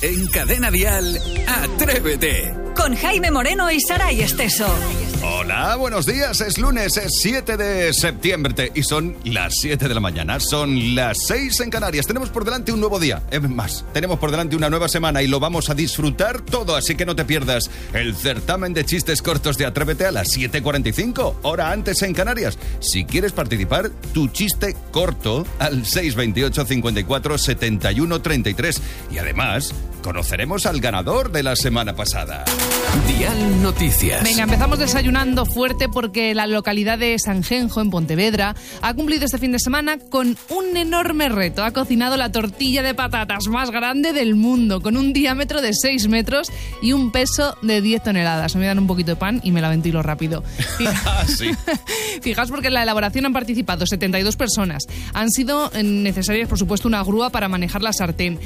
En Cadena Dial, Atrévete. Con Jaime Moreno y Saray Esteso. Hola, buenos días. Es lunes, es 7 de septiembre y son las 7 de la mañana. Son las 6 en Canarias. Tenemos por delante un nuevo día. Es más, tenemos por delante una nueva semana y lo vamos a disfrutar todo. Así que no te pierdas el certamen de chistes cortos de Atrévete a las 7:45, hora antes en Canarias. Si quieres participar, tu chiste corto al 628 54 71 33. Y además, conoceremos al ganador de la semana pasada. Dial Noticias. Venga, empezamos desayunando fuerte porque la localidad de Sanjenjo, en Pontevedra, ha cumplido este fin de semana con un enorme reto. Ha cocinado la tortilla de patatas más grande del mundo, con un diámetro de 6 metros y un peso de 10 toneladas. Me dan un poquito de pan y me la ventilo rápido. Sí. Fijaos porque en la elaboración han participado 72 personas. Han sido necesarias, por supuesto, una grúa para manejar la sartén,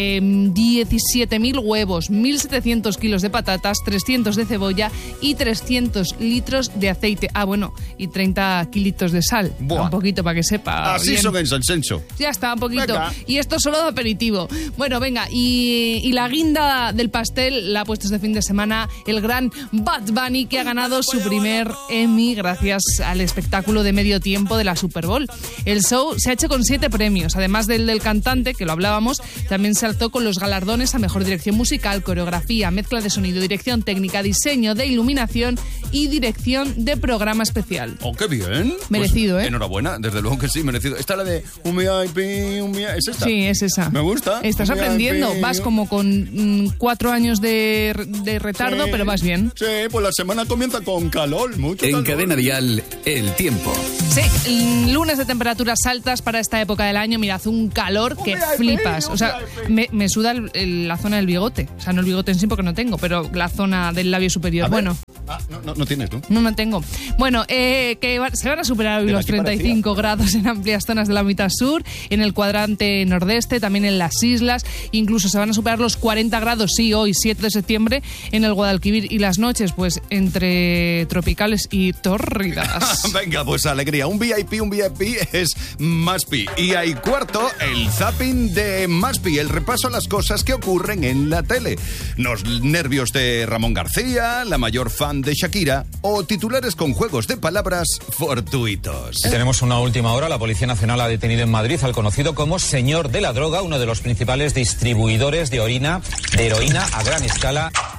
17.000 huevos, 1.700 kilos de patatas, 300 de cebolla y 300 litros de aceite. Ah, bueno, y 30 kilitos de sal. Buah. Un poquito para que sepa. Así bien. son en Sansenso. Ya está, un poquito. Venga. Y esto solo de aperitivo. Bueno, venga, y la guinda del pastel la ha puesto este fin de semana el gran Bad Bunny, que ha ganado su primer Emmy gracias al espectáculo de medio tiempo de la Super Bowl. El show se ha hecho con 7 premios. Además del cantante, que lo hablábamos, también se alzó con los galardones a mejor dirección musical, coreografía, mezcla de sonido, dirección técnica, diseño de iluminación y dirección de programa especial. ¡Oh, qué bien! Merecido, pues, ¿eh? Enhorabuena, desde luego que sí, merecido. Esta es la de un VIP, ¿es esta? Sí, es esa. Me gusta. Estás aprendiendo, vas como con 4 años de retardo, Sí, pero vas bien. Sí, pues la semana comienza con calor, mucho En calor. Cadena Dial, el tiempo. Sí, lunes de temperaturas altas para esta época del año. Mira, hace un calor que flipas. O sea, me suda la zona del bigote. O sea, no el bigote en sí porque no tengo, pero la zona del labio superior. A ver. Bueno. Ah, no tienes, ¿no? No tengo. Bueno, se van a superar hoy Pero los aquí 35 grados en amplias zonas de la mitad sur, en el cuadrante nordeste, también en las islas. Incluso se van a superar los 40 grados, sí, hoy, 7 de septiembre, en el Guadalquivir. Y las noches, pues, entre tropicales y tórridas. Venga, pues alegría. Un VIP es Maspi. Y hay cuarto, el zapping de Maspi. El repaso a las cosas que ocurren en la tele. Los nervios de Ramón García, la mayor fan de Shakira o titulares con juegos de palabras fortuitos. Tenemos una última hora. La Policía Nacional ha detenido en Madrid al conocido como Señor de la Droga, uno de los principales distribuidores de heroína a gran escala